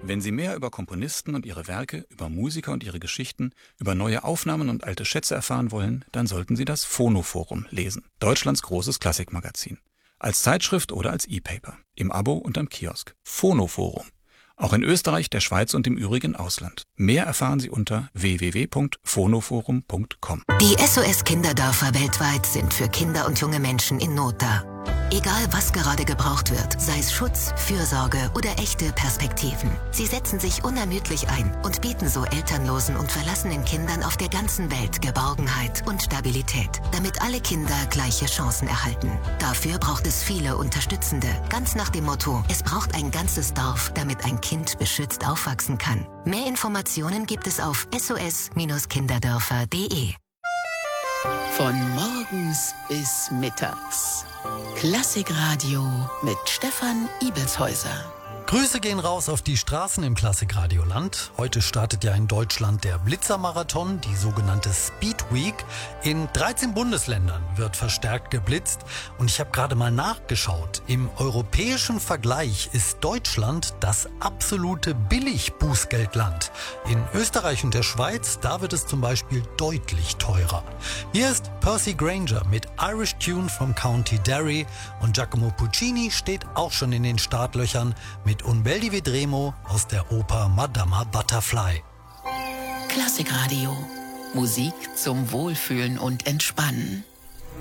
Wenn Sie mehr über Komponisten und ihre Werke, über Musiker und ihre Geschichten, über neue Aufnahmen und alte Schätze erfahren wollen, dann sollten Sie das Phonoforum lesen. Deutschlands großes Klassikmagazin. Als Zeitschrift oder als E-Paper. Im Abo und am Kiosk. Phonoforum. Auch in Österreich, der Schweiz und im übrigen Ausland. Mehr erfahren Sie unter www.phonoforum.com. Die SOS-Kinderdörfer weltweit sind für Kinder und junge Menschen in Not da. Egal, was gerade gebraucht wird, sei es Schutz, Fürsorge oder echte Perspektiven. Sie setzen sich unermüdlich ein und bieten so elternlosen und verlassenen Kindern auf der ganzen Welt Geborgenheit und Stabilität, damit alle Kinder gleiche Chancen erhalten. Dafür braucht es viele Unterstützende. Ganz nach dem Motto, es braucht ein ganzes Dorf, damit ein Kind beschützt aufwachsen kann. Mehr Informationen gibt es auf sos-kinderdörfer.de. Von morgens bis mittags. Klassikradio mit Stefan Ibelshäuser. Grüße gehen raus auf die Straßen im Klassikradioland. Heute startet ja in Deutschland der Blitzermarathon, die sogenannte Speed Week. In 13 Bundesländern wird verstärkt geblitzt. Und ich habe gerade mal nachgeschaut. Im europäischen Vergleich ist Deutschland das absolute Billig-Bußgeldland. In Österreich und der Schweiz, da wird es zum Beispiel deutlich teurer. Hier ist Percy Granger mit Irish Tune from County Derry. Und Giacomo Puccini steht auch schon in den Startlöchern mit Un bel di vedremo aus der Oper Madama Butterfly. Klassikradio. Musik zum Wohlfühlen und Entspannen.